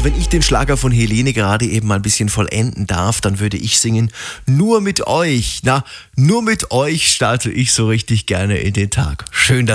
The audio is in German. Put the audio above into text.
wenn ich den Schlager von Helene gerade eben mal ein bisschen vollenden darf, dann würde ich singen, nur mit euch. Na, nur mit euch starte ich so richtig gerne in den Tag. Schön, dass